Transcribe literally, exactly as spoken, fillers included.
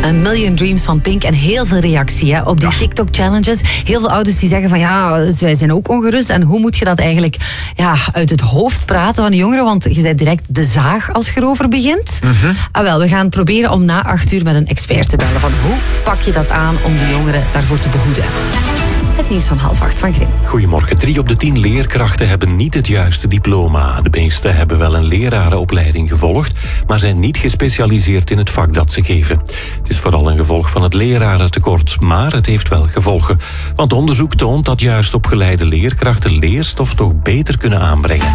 een Million Dreams van Pink en heel veel reactie hè, op die Ja. TikTok-challenges. Heel veel ouders die zeggen van ja, wij zijn ook ongerust. En hoe moet je dat eigenlijk ja, uit het hoofd praten van de jongeren? Want je bent direct de zaag als je erover begint. Mm-hmm. Ah, wel, we gaan proberen om na acht uur met een expert te bellen. Van hoe pak je dat aan om de jongeren daarvoor te behoeden? Het nieuws van half acht van Grim. Goedemorgen. Drie op de tien leerkrachten hebben niet het juiste diploma. De meeste hebben wel een lerarenopleiding gevolgd, maar zijn niet gespecialiseerd in het vak dat ze geven. Het is vooral een gevolg van het lerarentekort, maar het heeft wel gevolgen. Want onderzoek toont dat juist opgeleide leerkrachten leerstof toch beter kunnen aanbrengen.